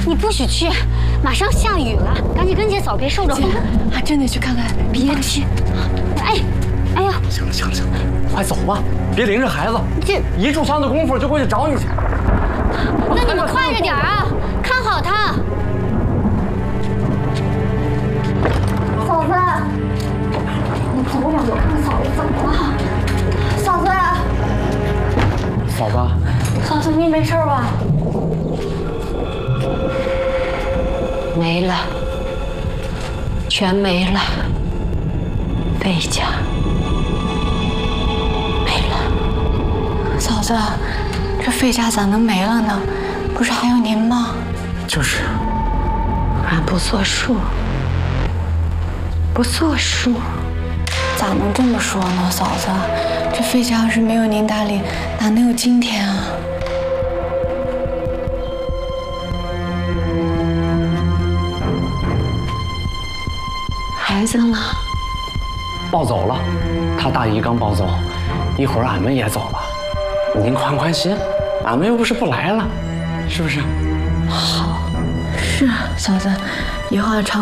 你不许去，马上下雨了，赶紧跟姐走，别受着风。 还真得去看看。 别去！哎呀！ 行了，快走吧，别淋着孩子。 这一炷香的功夫就过去找你去。 那你们快着点啊，看好他。嫂子，你走两步，看看嫂子怎么了？嫂子， 嫂子， 你没事吧？没了，全没了，贝家没了。 嫂子，这费家咋能没了呢？不是还有您吗？ 就是， 俺不作数，不作数。 咋能这么说呢，嫂子？这费家要是没有您打理，哪能有今天啊？ 孩子呢？ 抱走了，他大姨刚抱走，一会儿俺们也走了。您宽心，俺们又不是不来了，是不是？ 好，是啊，嫂子，以后要常